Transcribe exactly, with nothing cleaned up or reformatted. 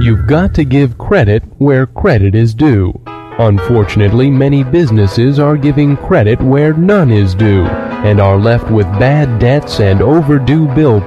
You've got to give credit where credit is due. Unfortunately, many businesses are giving credit where none is due, and are left with bad debts and overdue bill